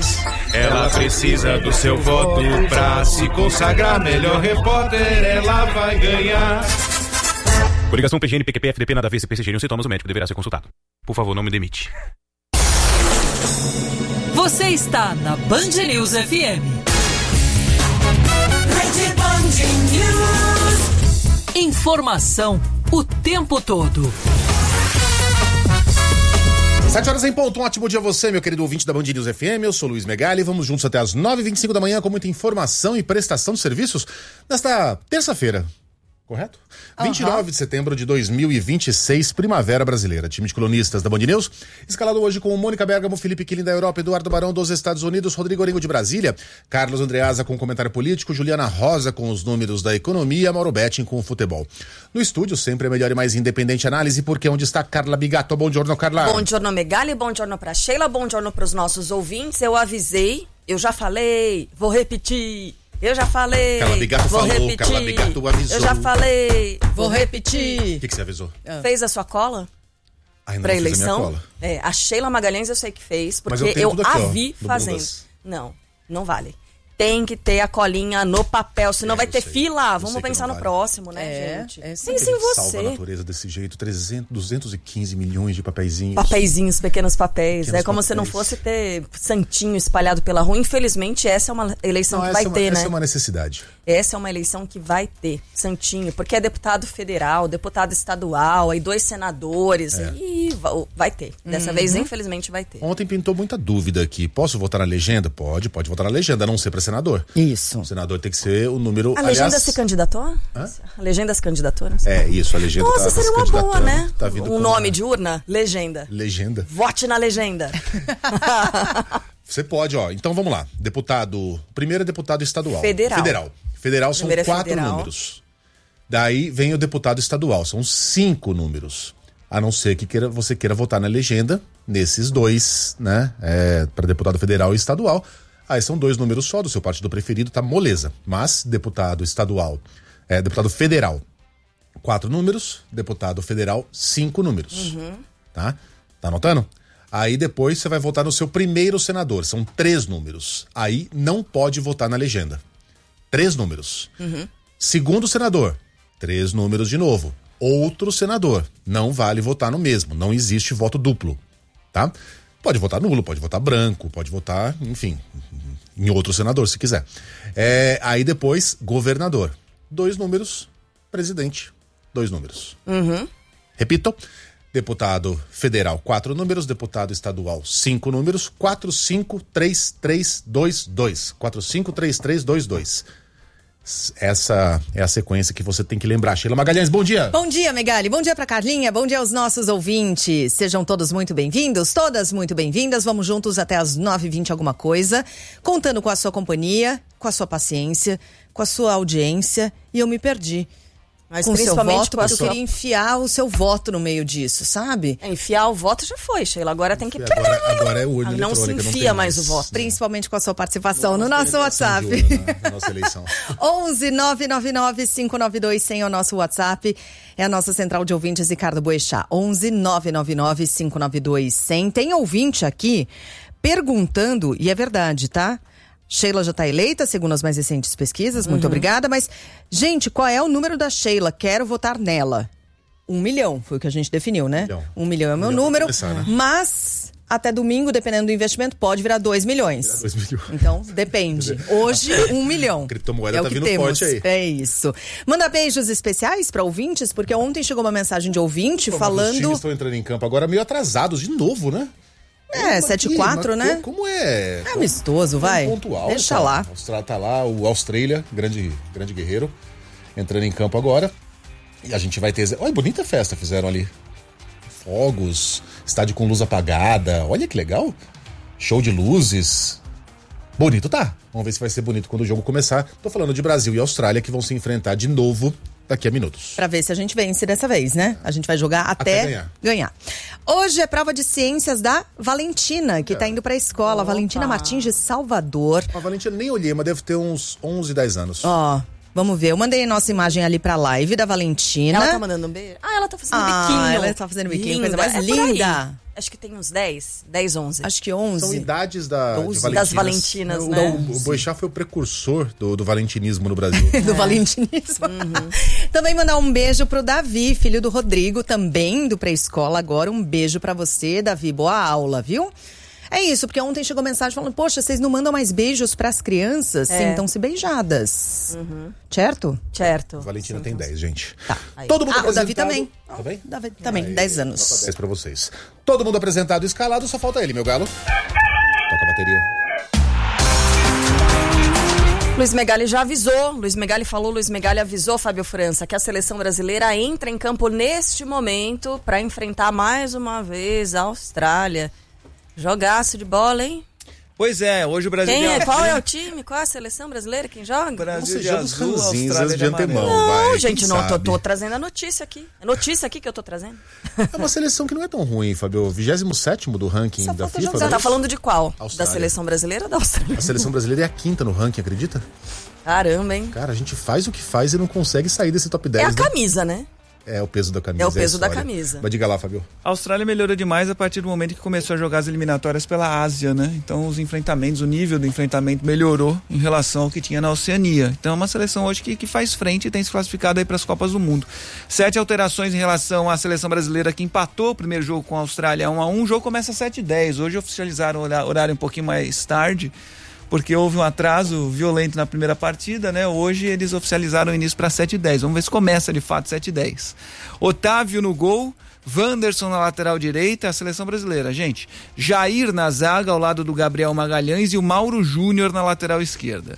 Goiás. Ela precisa do seu voto pra se consagrar. Melhor repórter, ela vai ganhar. Coligação PGN, PQP, FDP, nada a ver, CPC, não sintomas, o médico deverá ser consultado. Por favor, não me demite. Você está na Band News FM. Rede Band News. Informação o tempo todo. 7 horas em ponto, um ótimo dia a você, meu querido ouvinte da Band News FM. Eu sou Luiz Megali, vamos juntos até as 9h25 da manhã com muita informação e prestação de serviços nesta terça-feira. Correto? 29 de setembro de 2026, Primavera Brasileira. Time de colunistas da Band News, escalado hoje com Mônica Bergamo, Felipe Killing da Europa, Eduardo Barão dos Estados Unidos, Rodrigo Orengo de Brasília, Carlos Andreasa com comentário político, Juliana Rosa com os números da economia, Mauro Betting com o futebol. No estúdio, sempre a melhor e mais independente análise, porque onde está Carla Bigato. Bom giorno, Carla. Bom giorno, Megali, bom giorno pra Sheila, bom giorno pros nossos ouvintes. Eu avisei, eu já falei, vou repetir. Eu já falei, Carla Bigato vou falou, repetir. Carla Bigato avisou. Eu já falei, vou repetir. O que você avisou? Fez a sua cola? Ainda Pra não fiz a eleição? minha cola. A Sheila Magalhães eu sei que fez, Mas porque tenho eu tudo aqui, a ó, vi do fazendo. Bludas. Não vale. Tem que ter a colinha no papel, senão vai ter sei. fila. Eu Vamos sei que pensar não no vale. próximo, né, gente? Pensa Pense em Salva a você. natureza desse jeito, 215 milhões de papeizinhos. Papeizinhos, pequenos papéis. Pequenos É como se não papéis. fosse ter santinho espalhado pela rua. Infelizmente, essa é uma eleição Não, que vai ter, né? essa é uma necessidade. Essa é uma eleição que vai ter santinho, porque é deputado federal, deputado estadual, aí 2 senadores, e vai ter. Dessa vez, infelizmente, vai ter. Ontem pintou muita dúvida aqui. Posso votar na legenda? Pode votar na legenda, a não ser pra senador. Isso. O senador tem que ser o número... A legenda aliás, se candidatou? Hã? A legenda se candidatou, né? É, isso, a legenda Nossa, tá seria se uma boa, candidatando. né? Tá vindo Um com nome uma de urna? Legenda. legenda. Vote na legenda. Você pode, ó. Então vamos lá. Deputado... Primeiro é deputado estadual. Federal. Federal são Primeiro é 4 federal. números. Daí vem o deputado estadual. São 5 números. A não ser que você queira votar na legenda, nesses 2, né? Para deputado federal e estadual. Aí são 2 números só do seu partido preferido, tá moleza. Mas deputado estadual, deputado federal, 4 números, deputado federal, 5 números. Tá? Tá anotando? Aí depois você vai votar no seu primeiro senador, são 3 números. Aí não pode votar na legenda. 3 números. Segundo senador, 3 números de novo. Outro senador, não vale votar no mesmo, não existe voto duplo, tá? Pode votar nulo, pode votar branco, pode votar, enfim, em outro senador se quiser. Aí depois, governador, 2 números, presidente, 2 números. Repito, deputado federal, 4 números, deputado estadual, 5 números, 453322. 453322. Essa é a sequência que você tem que lembrar. Sheila Magalhães, bom dia. Bom dia, Megali. Bom dia pra Carlinha. Bom dia aos nossos ouvintes. Sejam todos muito bem-vindos, todas muito bem-vindas. Vamos juntos até as 9h20 alguma coisa, contando com a sua companhia, com a sua paciência, com a sua audiência. E eu me perdi. Mas Com o seu principalmente voto, com a porque eu sua... queria enfiar o seu voto no meio disso, sabe? Enfiar o voto já foi, Sheila. Agora tem que... Agora é urna Não se eletrônica, enfia tem mais o voto. Principalmente com a sua participação no nosso WhatsApp. Na nossa eleição. 11 999 592 100 é o nosso WhatsApp. É a nossa central de ouvintes, Ricardo Boechat. 11 999 592 100. Tem ouvinte aqui perguntando, e é verdade, tá? Sheila já está eleita, segundo as mais recentes pesquisas. Muito obrigada. Mas, gente, qual é o número da Sheila? Quero votar nela. 1 milhão, foi o que a gente definiu, né? 1 milhão. 1 milhão é o meu Milhão pra número. começar, né? Mas, até domingo, dependendo do investimento, pode virar 2 milhões. 2 milhões. Então, depende. Hoje, 1 milhão. A criptomoeda é o tá que vindo temos. forte aí. É isso. Manda beijos especiais para ouvintes, porque ontem chegou uma mensagem de ouvinte Os falando... times estão entrando em campo agora meio atrasados de novo, né? 7-4, né? Como é? É amistoso, vai. Pontual. Deixa lá. Tá lá o Austrália, grande guerreiro, entrando em campo agora. E a gente vai ter... Olha, bonita festa fizeram ali. Fogos, estádio com luz apagada. Olha que legal. Show de luzes. Bonito tá. Vamos ver se vai ser bonito quando o jogo começar. Tô falando de Brasil e Austrália, que vão se enfrentar de novo daqui a minutos. Pra ver se a gente vence dessa vez, né? A gente vai jogar até ganhar. Hoje é prova de ciências da Valentina, que tá indo pra escola. Valentina Martins de Salvador. A Valentina nem olhei, mas deve ter uns 11, 10 anos. Ó, vamos ver. Eu mandei a nossa imagem ali pra live da Valentina. Ela tá mandando um beijo? Ah, ela tá fazendo biquinho. Ela tá fazendo biquinho, Linda. coisa mais É por aí. linda. Acho que tem uns 10, 11. Acho que 11. São idades das Valentinas, né? O Boechat foi o precursor do valentinismo no Brasil. Do valentinismo. Também mandar um beijo pro Davi, filho do Rodrigo, também do pré-escola agora. Um beijo pra você, Davi. Boa aula, viu? É isso, porque ontem chegou mensagem falando, poxa, vocês não mandam mais beijos pras crianças? Sintam-se beijadas. Certo? Certo. Valentina tem 10, gente. Tá. Todo mundo o Davi apresentado. também. Tá bem? Davi também, 10 anos. Nota 10 pra vocês. Todo mundo apresentado e escalado, só falta ele, meu galo. Toca a bateria. Luiz Megali já avisou, Luiz Megali avisou, Fábio França, que a seleção brasileira entra em campo neste momento para enfrentar mais uma vez a Austrália. Jogaço de bola, hein? Pois é, hoje o Brasil... Qual é o time? Qual é a seleção brasileira? Quem joga? Brasil de Sejamos azul, ranzinzas Austrália de antemão. Não, vai, gente, quem não, sabe? tô trazendo a notícia aqui. É notícia aqui que eu tô trazendo. É uma seleção que não é tão ruim, Fábio. 27º do ranking da FIFA. Você tá falando de qual? Austrália. Da seleção brasileira ou da Austrália? A seleção brasileira é a 5ª no ranking, acredita? Caramba, hein? Cara, a gente faz o que faz e não consegue sair desse top 10. É a né? camisa, né? É o peso da camisa. É o peso da a história. camisa. Mas diga lá, Fábio. A Austrália melhorou demais a partir do momento que começou a jogar as eliminatórias pela Ásia, né? Então os enfrentamentos, o nível do enfrentamento melhorou em relação ao que tinha na Oceania. Então é uma seleção hoje que faz frente e tem se classificado aí para as Copas do Mundo. 7 alterações em relação à seleção brasileira que empatou o primeiro jogo com a Austrália 1-1. O jogo começa às 7h10. Hoje oficializaram o horário um pouquinho mais tarde, porque houve um atraso violento na primeira partida, né? Hoje eles oficializaram o início para 7h10. Vamos ver se começa de fato 7h10. Otávio no gol, Wanderson na lateral direita, a seleção brasileira, gente. Jair na zaga, ao lado do Gabriel Magalhães, e o Mauro Júnior na lateral esquerda.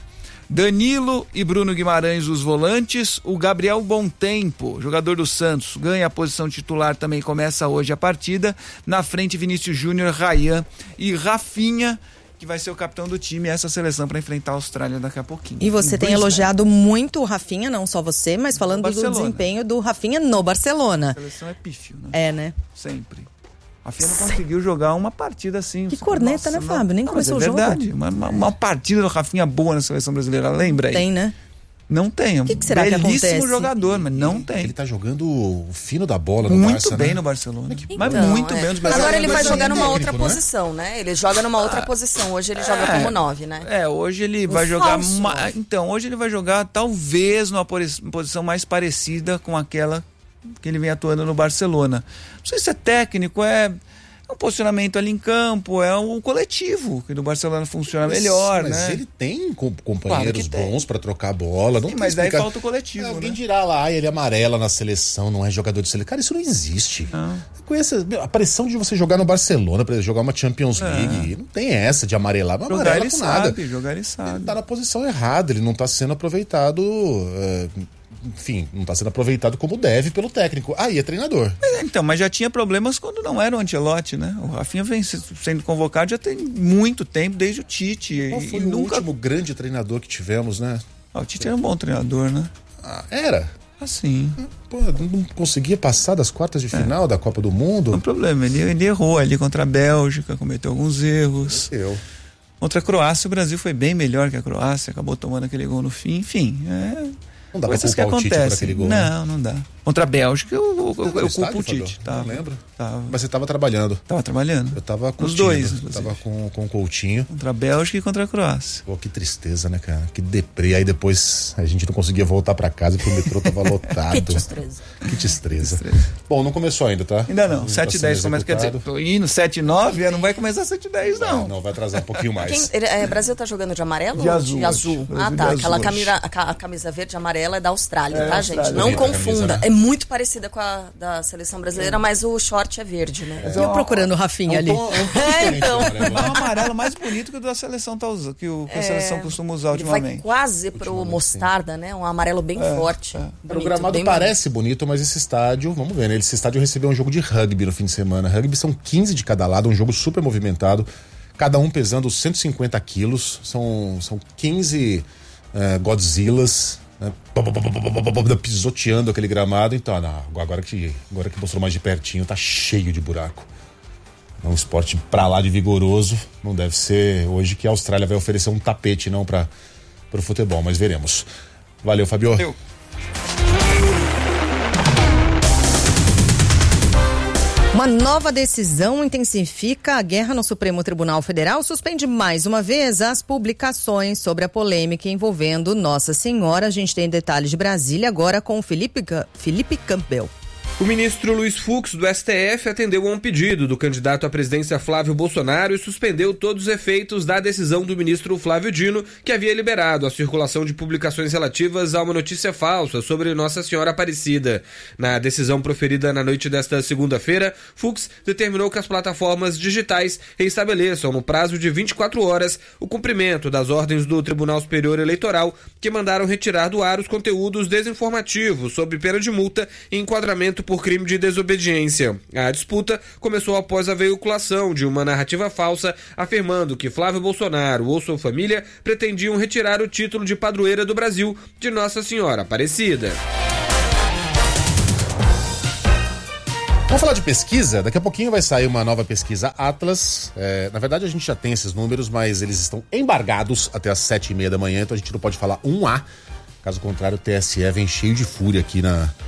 Danilo e Bruno Guimarães os volantes, o Gabriel Bontempo, jogador do Santos, ganha a posição titular, também começa hoje a partida. Na frente, Vinícius Júnior, Rayhan e Rafinha, que vai ser o capitão do time, essa seleção para enfrentar a Austrália daqui a pouquinho. E você tem elogiado muito o Rafinha, não só você, mas falando do desempenho do Rafinha no Barcelona. A seleção é pífio, né? É, né? Sempre. A Rafinha não conseguiu jogar uma partida assim. Que corneta, né, Fábio? Nem começou o jogo. É verdade. Uma partida do Rafinha boa na seleção brasileira, lembra aí? Tem, né? Não tem. O que será que acontece? Belíssimo jogador, mas não tem. Ele tá jogando o fino da bola no muito Barça, bem né? no Barcelona. Então, mas muito bem no Barcelona. Agora ele vai jogar numa outra técnico, não é? posição, né? Ele joga numa outra posição. Hoje ele joga como 9, né? Hoje ele vai jogar... falso. Então, hoje ele vai jogar talvez numa posição mais parecida com aquela que ele vem atuando no Barcelona. Não sei se é técnico, é um posicionamento ali em campo, é um coletivo que no Barcelona funciona melhor, mas né? ele tem companheiros Claro que tem. bons pra trocar a bola. Não Sim, tem mas daí explicar- falta o coletivo, Alguém né? dirá lá, ele é amarela na seleção, não é jogador de seleção. Cara, isso não existe. Conhece a pressão de você jogar no Barcelona, pra jogar uma Champions League, não tem essa de amarelar, mas Jogar amarela ele com nada. sabe, jogar ele sabe. Ele tá na posição errada, ele não tá sendo aproveitado, enfim, não tá sendo aproveitado como deve pelo técnico. Aí é treinador. Então, mas já tinha problemas quando não era o Ancelotti, né? O Rafinha vem sendo convocado já tem muito tempo, desde o Tite. Qual foi e o nunca... último grande treinador que tivemos, né? O Tite era um bom treinador, né? Era. Assim. Pô, não conseguia passar das quartas de final da Copa do Mundo. Não tem problema, ele errou ali contra a Bélgica, cometeu alguns erros. Eu. Contra a Croácia, o Brasil foi bem melhor que a Croácia, acabou tomando aquele gol no fim. Enfim, Não dá pra coisas que culpar o Tite por acontecem. aquele gol, né? Não dá. Contra a Bélgica, eu Tava no culpo estádio, o Fabio? Tite. Não lembro. Tava. Mas você tava trabalhando. Tava trabalhando. Eu tava curtindo. Os dois, Eu inclusive. tava com o Coutinho. Contra a Bélgica e contra a Croácia. Pô, que tristeza, né, cara? Que deprê. Aí depois a gente não conseguia voltar pra casa porque o metrô tava lotado. Que tristeza. Que tristeza. Bom, não começou ainda, tá? Ainda não. Tá 7h10 sendo começa. Quer dizer, executado. tô indo 7h09, não vai começar 7h10, não. Não, vai atrasar um pouquinho mais. Brasil tá jogando de amarelo De ou azul de hoje. azul? Brasil Ah, de tá. azul Aquela hoje. a camisa verde e amarela é da Austrália, É, tá, Austrália. gente? Não Bonita a confunda. camisa, né? É muito parecida com a da seleção brasileira, mas o short é verde, né? Eu procurando o Rafinha ali. É um tom diferente então. do amarelo, É né? um amarelo mais bonito que o da seleção tá usando, que a seleção costuma usar Ele vai ultimamente. quase pro mostarda, né? Um amarelo bem forte. O Bonito, gramado bem parece bonito, mas esse estádio, vamos ver, né? Esse estádio recebeu um jogo de rugby no fim de semana. Rugby são 15 de cada lado, um jogo super movimentado, cada um pesando 150 quilos. São 15 Godzillas, né? Pisoteando aquele gramado. Então, agora que mostrou mais de pertinho, tá cheio de buraco. É um esporte pra lá de vigoroso. Não deve ser hoje que a Austrália vai oferecer um tapete, não para o futebol, mas veremos. Valeu, Fabio. Uma nova decisão intensifica a guerra no Supremo Tribunal Federal, suspende mais uma vez as publicações sobre a polêmica envolvendo Nossa Senhora. A gente tem detalhes de Brasília agora com o Felipe Campbell. O ministro Luiz Fux, do STF, atendeu a um pedido do candidato à presidência Flávio Bolsonaro e suspendeu todos os efeitos da decisão do ministro Flávio Dino, que havia liberado a circulação de publicações relativas a uma notícia falsa sobre Nossa Senhora Aparecida. Na decisão proferida na noite desta segunda-feira, Fux determinou que as plataformas digitais restabeleçam, no prazo de 24 horas, o cumprimento das ordens do Tribunal Superior Eleitoral, que mandaram retirar do ar os conteúdos desinformativos sob pena de multa e enquadramento por crime de desobediência. A disputa começou após a veiculação de uma narrativa falsa afirmando que Flávio Bolsonaro ou sua família pretendiam retirar o título de padroeira do Brasil de Nossa Senhora Aparecida. Vamos falar de pesquisa? Daqui a pouquinho vai sair uma nova pesquisa Atlas. Na verdade, a gente já tem esses números, mas eles estão embargados até as 7h30 da manhã, então a gente não pode falar um A. Caso contrário, o TSE vem cheio de fúria aqui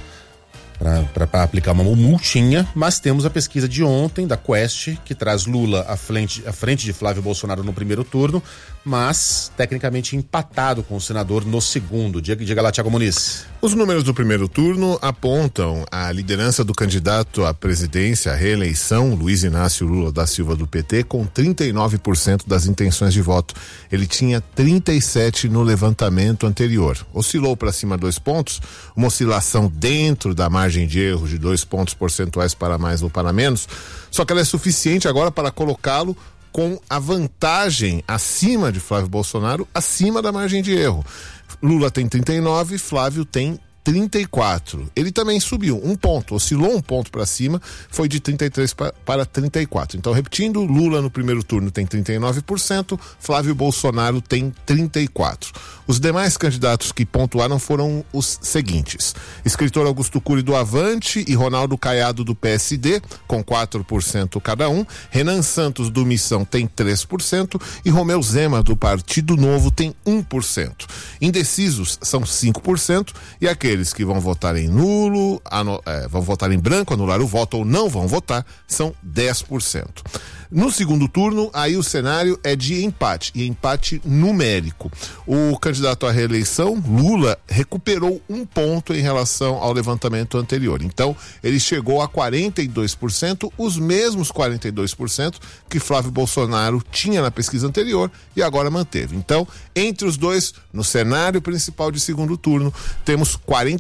para aplicar uma multinha, mas temos a pesquisa de ontem da Quest, que traz Lula à frente de Flávio Bolsonaro no primeiro turno, mas tecnicamente empatado com o senador no segundo. Diga lá, Thiago Muniz. Os números do primeiro turno apontam a liderança do candidato à presidência, à reeleição, Luiz Inácio Lula da Silva, do PT, com 39% das intenções de voto. Ele tinha 37% no levantamento anterior. Oscilou para cima 2 pontos, uma oscilação dentro da margem de erro de 2 pontos percentuais para mais ou para menos, só que ela é suficiente agora para colocá-lo com a vantagem acima de Flávio Bolsonaro, acima da margem de erro. Lula tem 39%, Flávio tem 34%. Ele também subiu 1 ponto, oscilou 1 ponto para cima, foi de 33% para 34%. Então, repetindo, Lula no primeiro turno tem 39%, Flávio Bolsonaro tem 34%. Os demais candidatos que pontuaram foram os seguintes: escritor Augusto Cury do Avante e Ronaldo Caiado do PSD, com 4% cada um. Renan Santos do Missão tem 3% e Romeu Zema do Partido Novo tem 1%. Indecisos são 5% e aqueles que vão votar em nulo, vão votar em branco, anular o voto ou não vão votar, são 10%. No segundo turno, aí o cenário é de empate, e empate numérico. O candidato à reeleição, Lula, recuperou 1 ponto em relação ao levantamento anterior. Então, ele chegou a 42%, os mesmos 42% que Flávio Bolsonaro tinha na pesquisa anterior e agora manteve. Então, entre os dois, no cenário principal de segundo turno, temos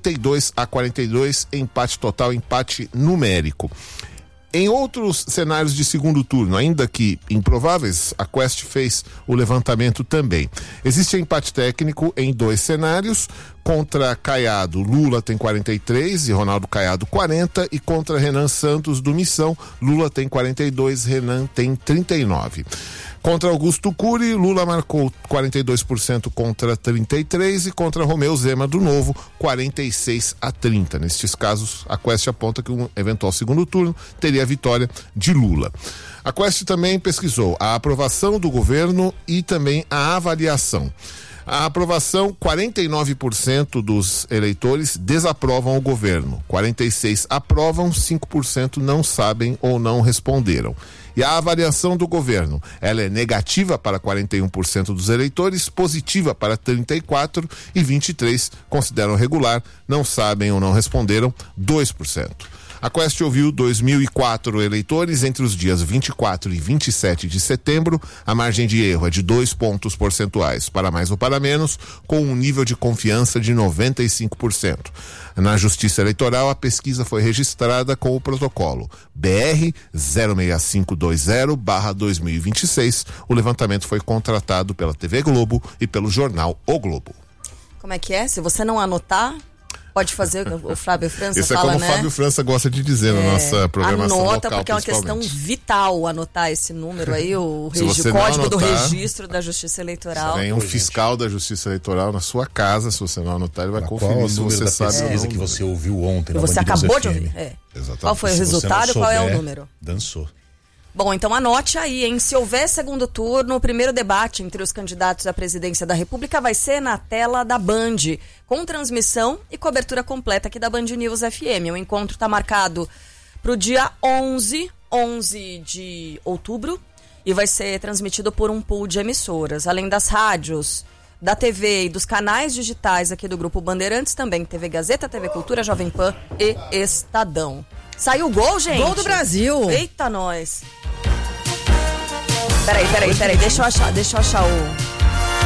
42-42, empate total, empate numérico. Em outros cenários de segundo turno, ainda que improváveis, a Quest fez o levantamento também. Existe empate técnico em 2 cenários. Contra Caiado, Lula tem 43% e Ronaldo Caiado 40%, e contra Renan Santos do Missão, Lula tem 42%, Renan tem 39%. Contra Augusto Cury, Lula marcou 42% contra 33% e contra Romeu Zema do Novo, 46-30%. Nestes casos, a Quest aponta que um eventual segundo turno teria a vitória de Lula. A Quest também pesquisou a aprovação do governo e também a avaliação. A aprovação, 49% dos eleitores desaprovam o governo, 46% aprovam, 5% não sabem ou não responderam. E a avaliação do governo, ela é negativa para 41% dos eleitores, positiva para 34% e 23% consideram regular, não sabem ou não responderam, 2%. A Quest ouviu 2.004 eleitores entre os dias 24 e 27 de setembro. A margem de erro é de 2 pontos percentuais para mais ou para menos, com um nível de confiança de 95%. Na Justiça Eleitoral, a pesquisa foi registrada com o protocolo BR 06520/2026. O levantamento foi contratado pela TV Globo e pelo jornal O Globo. Como é que é? Se você não anotar, pode fazer, o Flávio França Isso fala, é como né? o Fábio França gosta de dizer na nossa programação anota, local, porque é uma questão vital anotar esse número aí, o código do registro da Justiça Eleitoral. Tem um fiscal da Justiça Eleitoral na sua casa, se você não anotar, ele vai conferir se você sabe ou não. Pesquisa que você ouviu ontem na Você acabou de ouvir. Exatamente. Qual foi o resultado e qual é o número? Dançou. Bom, então anote aí, hein? Se houver segundo turno, o primeiro debate entre os candidatos à presidência da República vai ser na tela da Band, com transmissão e cobertura completa aqui da Band News FM. O encontro está marcado pro dia 11 de outubro, e vai ser transmitido por um pool de emissoras, além das rádios, da TV e dos canais digitais aqui do Grupo Bandeirantes, também TV Gazeta, TV Cultura, Jovem Pan e Estadão. Saiu o gol, gente? Gol do Brasil. Eita, nós. Peraí, deixa eu achar o...